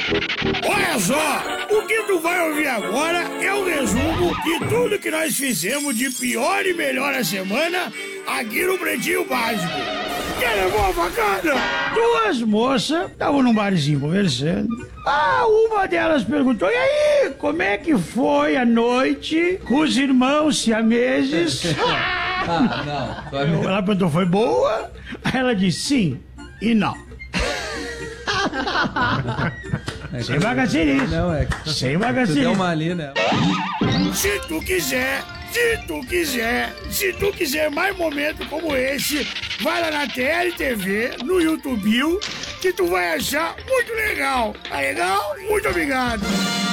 Olha só, o que tu vai ouvir agora é um resumo de tudo que nós fizemos de pior e melhor a semana aqui no Pretinho Básico. Quem levou a facada? Duas moças estavam num barzinho conversando. Uma delas perguntou: e aí, como é que foi a noite com os irmãos siameses? Ela perguntou: foi boa? Aí ela disse: sim e não. Sem bagaceirice. Não, é. Sem Tu bagaceirice. deu uma ali, né? Se tu quiser mais momentos como esse, vai lá na TLTV, no YouTube, que tu vai achar muito legal. Tá legal? Muito obrigado.